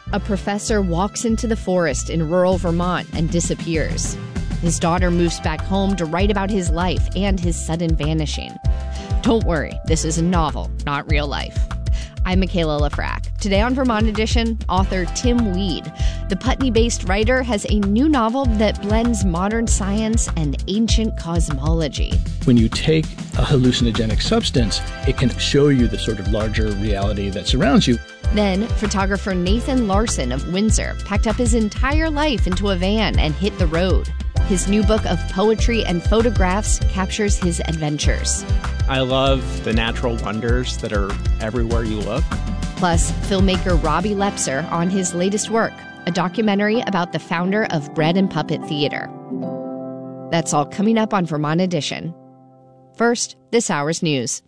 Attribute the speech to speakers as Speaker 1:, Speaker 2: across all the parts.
Speaker 1: A professor walks into the forest in rural Vermont and disappears. His daughter moves back home to write about his life and his sudden vanishing. Don't worry, this is a novel, not real life. I'm Michaela Lafrac. Today on Vermont Edition, author Tim Weed. The Putney-based writer has a new novel that blends modern science and ancient cosmology.
Speaker 2: When you take a hallucinogenic substance, it can show you the sort of larger reality that surrounds you.
Speaker 1: Then, photographer Nathan Larson of Windsor packed up his entire life into a van and hit the road. His new book of poetry and photographs captures his adventures.
Speaker 3: I love the natural wonders that are everywhere you look.
Speaker 1: Plus, filmmaker Robbie Lepser on his latest work, a documentary about the founder of Bread and Puppet Theater. That's all coming up on Vermont Edition. First, this hour's news.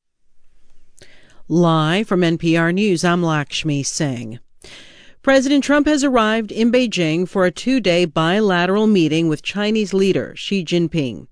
Speaker 4: Live from NPR News, I'm Lakshmi Singh. President Trump has arrived in Beijing for a two-day bilateral meeting with Chinese leader Xi Jinping.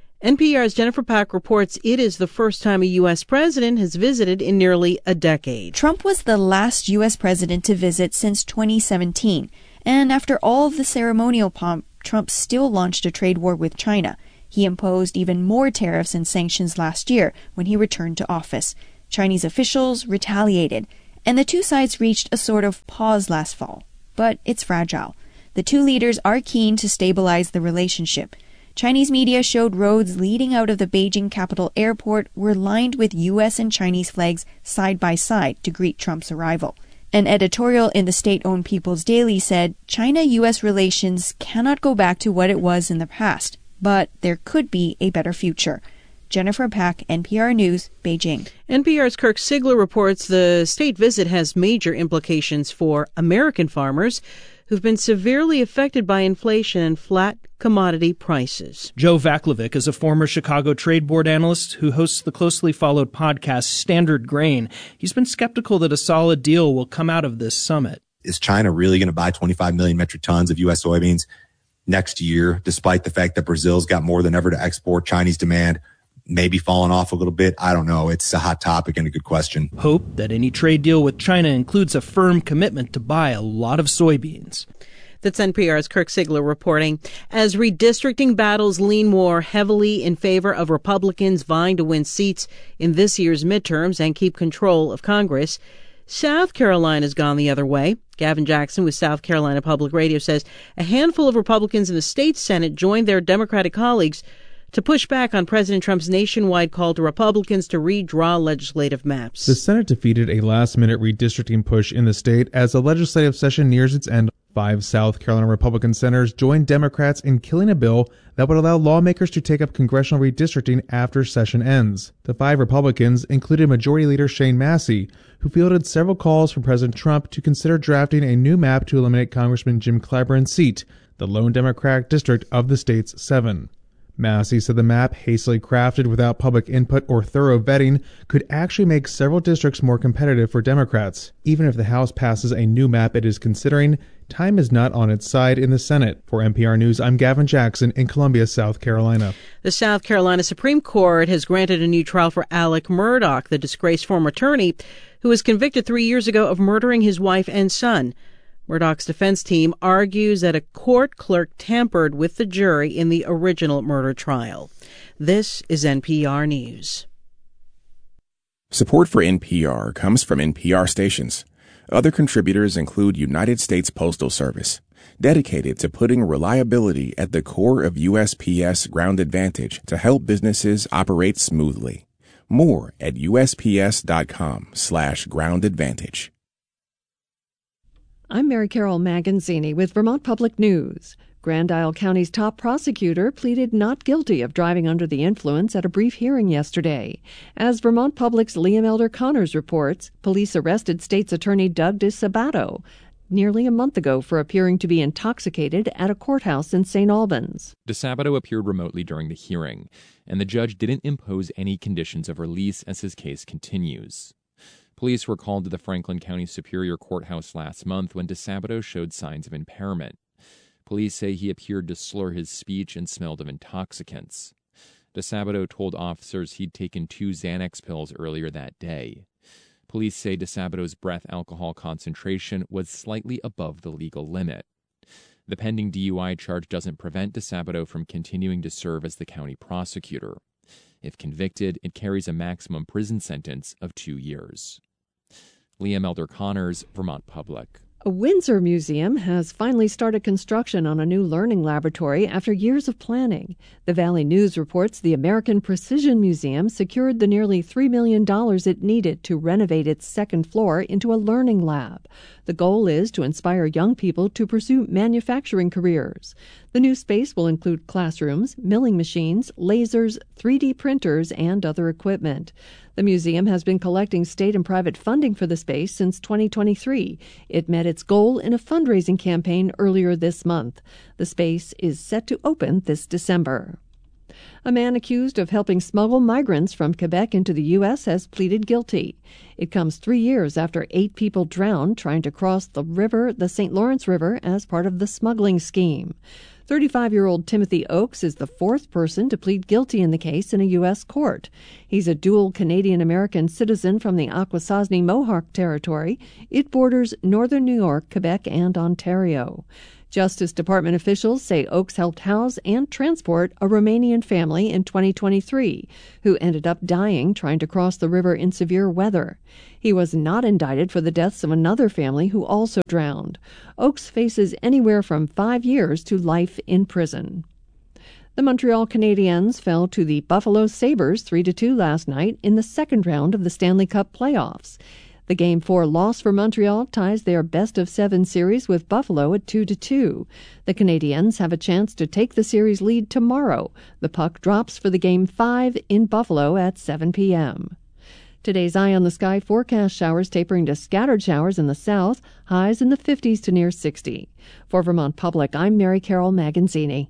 Speaker 4: NPR's Jennifer Pack reports it is the first time a U.S. president has visited in nearly a decade.
Speaker 5: Trump was the last U.S. president to visit since 2017. And after all of the ceremonial pomp, Trump still launched a trade war with China. He imposed even more tariffs and sanctions last year when he returned to office. Chinese officials retaliated, and the two sides reached a sort of pause last fall. But it's fragile. The two leaders are keen to stabilize the relationship. Chinese media showed roads leading out of the Beijing Capital Airport were lined with U.S. and Chinese flags side by side to greet Trump's arrival. An editorial in the state-owned People's Daily said China-U.S. relations cannot go back to what it was in the past, but there could be a better future. Jennifer Pack, NPR News, Beijing.
Speaker 4: NPR's Kirk Sigler reports the state visit has major implications for American farmers who've been severely affected by inflation and flat commodity prices.
Speaker 2: Joe Vaclavic is a former Chicago Trade Board analyst who hosts the closely followed podcast Standard Grain. He's been skeptical that a solid deal will come out of this summit.
Speaker 6: Is China really going to buy 25 million metric tons of U.S. soybeans next year, despite the fact that Brazil's got more than ever to export? Chinese demand maybe falling off a little bit. I don't know. It's a hot topic and a good question.
Speaker 2: Hope that any trade deal with China includes a firm commitment to buy a lot of soybeans.
Speaker 4: That's NPR's Kirk Sigler reporting. As redistricting battles lean more heavily in favor of Republicans vying to win seats in this year's midterms and keep control of Congress, South Carolina's gone the other way. Gavin Jackson with South Carolina Public Radio says a handful of Republicans in the state Senate joined their Democratic colleagues to push back on President Trump's nationwide call to Republicans to redraw legislative maps.
Speaker 7: The Senate defeated a last-minute redistricting push in the state as the legislative session nears its end. 5 South Carolina Republican senators joined Democrats in killing a bill that would allow lawmakers to take up congressional redistricting after session ends. The 5 Republicans included Majority Leader Shane Massey, who fielded several calls for President Trump to consider drafting a new map to eliminate Congressman Jim Clyburn's seat, the lone Democratic district of the state's 7. Massey said the map, hastily crafted without public input or thorough vetting, could actually make several districts more competitive for Democrats. Even if the House passes a new map it is considering, time is not on its side in the Senate. For NPR News, I'm Gavin Jackson in Columbia, South Carolina.
Speaker 4: The South Carolina Supreme Court has granted a new trial for Alec Murdaugh, the disgraced former attorney who was convicted 3 years ago of murdering his wife and son. Murdaugh's defense team argues that a court clerk tampered with the jury in the original murder trial. This is NPR News.
Speaker 8: Support for NPR comes from NPR stations. Other contributors include United States Postal Service, dedicated to putting reliability at the core of USPS Ground Advantage to help businesses operate smoothly. More at USPS.com/Ground Advantage.
Speaker 9: I'm Mary Carol Maganzini with Vermont Public News. Grand Isle County's top prosecutor pleaded not guilty of driving under the influence at a brief hearing yesterday. As Vermont Public's Liam Elder Connors reports, police arrested State's Attorney Doug DeSabato nearly a month ago for appearing to be intoxicated at a courthouse in St. Albans.
Speaker 10: DeSabato appeared remotely during the hearing, and the judge didn't impose any conditions of release as his case continues. Police were called to the Franklin County Superior Courthouse last month when DeSabato showed signs of impairment. Police say he appeared to slur his speech and smelled of intoxicants. DeSabato told officers he'd taken 2 Xanax pills earlier that day. Police say DeSabato's breath alcohol concentration was slightly above the legal limit. The pending DUI charge doesn't prevent DeSabato from continuing to serve as the county prosecutor. If convicted, it carries a maximum prison sentence of 2 years. Liam Elder Connors, Vermont Public.
Speaker 9: A Windsor museum has finally started construction on a new learning laboratory after years of planning. The Valley News reports the American Precision Museum secured the nearly $3 million it needed to renovate its second floor into a learning lab. The goal is to inspire young people to pursue manufacturing careers. The new space will include classrooms, milling machines, lasers, 3D printers, and other equipment. The museum has been collecting state and private funding for the space since 2023. It met its goal in a fundraising campaign earlier this month. The space is set to open this December. A man accused of helping smuggle migrants from Quebec into the U.S. has pleaded guilty. It comes 3 years after 8 people drowned trying to cross the St. Lawrence River, as part of the smuggling scheme. 35-year-old Timothy Oakes is the 4th person to plead guilty in the case in a U.S. court. He's a dual Canadian-American citizen from the Akwesasne Mohawk Territory. It borders northern New York, Quebec, and Ontario. Justice Department officials say Oakes helped house and transport a Romanian family in 2023 who ended up dying trying to cross the river in severe weather. He was not indicted for the deaths of another family who also drowned. Oakes faces anywhere from 5 years to life in prison. The Montreal Canadiens fell to the Buffalo Sabres 3-2 last night in the second round of the Stanley Cup playoffs. The Game 4 loss for Montreal ties their best-of-7 series with Buffalo at 2-2. The Canadiens have a chance to take the series lead tomorrow. The puck drops for the Game 5 in Buffalo at 7 p.m. Today's Eye on the Sky forecast: showers tapering to scattered showers in the south, highs in the 50s to near 60. For Vermont Public, I'm Mary Carol Maganzini.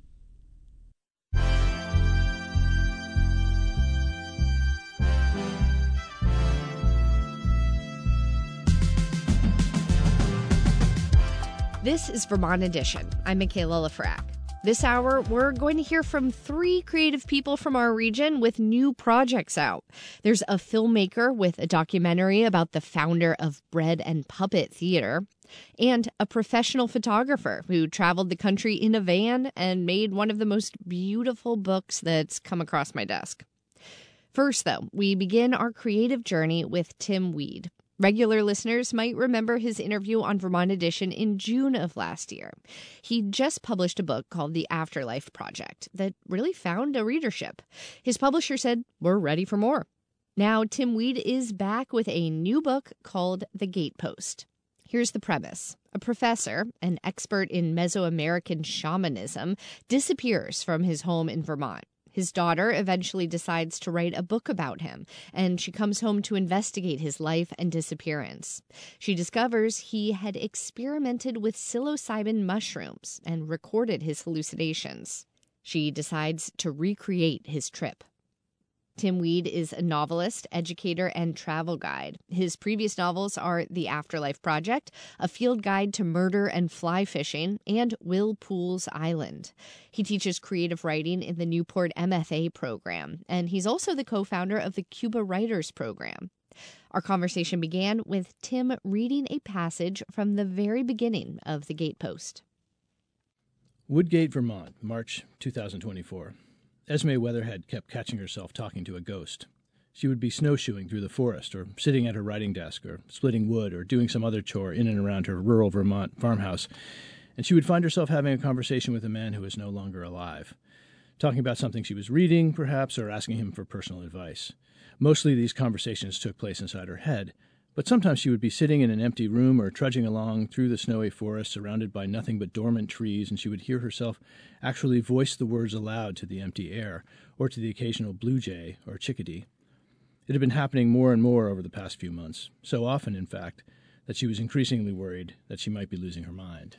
Speaker 1: This is Vermont Edition. I'm Michaela Lafrac. This hour, we're going to hear from 3 creative people from our region with new projects out. There's a filmmaker with a documentary about the founder of Bread and Puppet Theater, and a professional photographer who traveled the country in a van and made one of the most beautiful books that's come across my desk. First, though, we begin our creative journey with Tim Weed. Regular listeners might remember his interview on Vermont Edition in June of last year. He just published a book called The Afterlife Project that really found a readership. His publisher said, "We're ready for more." Now, Tim Weed is back with a new book called The Gatepost. Here's the premise. A professor, an expert in Mesoamerican shamanism, disappears from his home in Vermont. His daughter eventually decides to write a book about him, and she comes home to investigate his life and disappearance. She discovers he had experimented with psilocybin mushrooms and recorded his hallucinations. She decides to recreate his trip. Tim Weed is a novelist, educator, and travel guide. His previous novels are The Afterlife Project, A Field Guide to Murder and Fly Fishing, and Will Poole's Island. He teaches creative writing in the Newport MFA program, and he's also the co-founder of the Cuba Writers Program. Our conversation began with Tim reading a passage from the very beginning of The Gatepost.
Speaker 11: Woodgate, Vermont, March 2024. Esme Weatherhead kept catching herself talking to a ghost. She would be snowshoeing through the forest, or sitting at her writing desk, or splitting wood, or doing some other chore in and around her rural Vermont farmhouse, and she would find herself having a conversation with a man who was no longer alive, talking about something she was reading, perhaps, or asking him for personal advice. Mostly these conversations took place inside her head, but sometimes she would be sitting in an empty room or trudging along through the snowy forest surrounded by nothing but dormant trees, and she would hear herself actually voice the words aloud to the empty air or to the occasional blue jay or chickadee. It had been happening more and more over the past few months, so often, in fact, that she was increasingly worried that she might be losing her mind.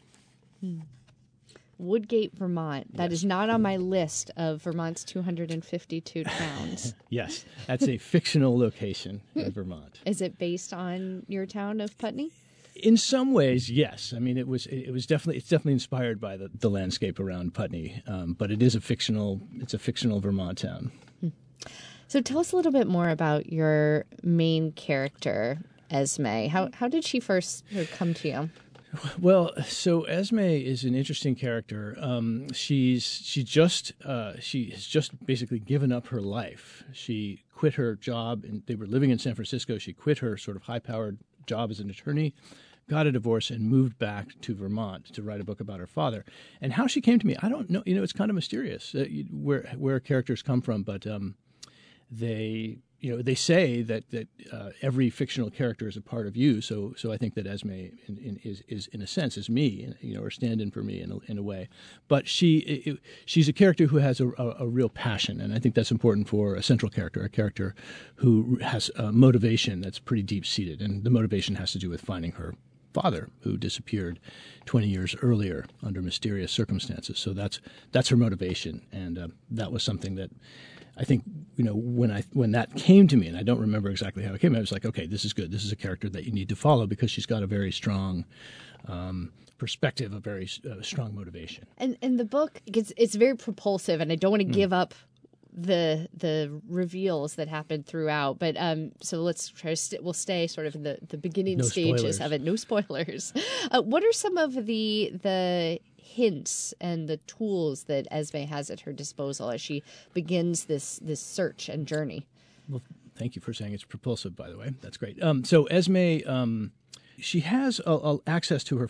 Speaker 1: Woodgate, Vermont. That is not on my list of Vermont's 252 towns.
Speaker 11: Yes, that's a fictional location in Vermont.
Speaker 1: Is it based on your town of Putney?
Speaker 11: In some ways, yes. I mean, it's definitely inspired by the landscape around Putney, but it's a fictional Vermont town.
Speaker 1: So tell us a little bit more about your main character, Esme. How did she first come to you?
Speaker 11: Well, so Esme is an interesting character. She has just basically given up her life. She quit her job, and they were living in San Francisco. She quit her sort of high-powered job as an attorney, got a divorce, and moved back to Vermont to write a book about her father. And how she came to me, I don't know. It's kind of mysterious where characters come from, but they say that every fictional character is a part of you. So I think that Esme is in a sense is me, or stand-in for me in a way. But she's a character who has a real passion, and I think that's important for a central character, a character who has a motivation that's pretty deep-seated, and the motivation has to do with finding her father, who disappeared 20 years earlier under mysterious circumstances. So that's her motivation, and that was something that I think, when that came to me, and I don't remember exactly how it came, I was like, okay, this is good. This is a character that you need to follow because she's got a very strong perspective, a very strong motivation.
Speaker 1: And the book, it's very propulsive, and I don't want to give up the reveals that happened throughout. But so let's try to we'll stay sort of in the beginning stages of it. No spoilers. What are some of the hints and the tools that Esme has at her disposal as she begins this search and journey?
Speaker 11: Well, thank you for saying it's propulsive, by the way. That's great. So Esme, she has access to her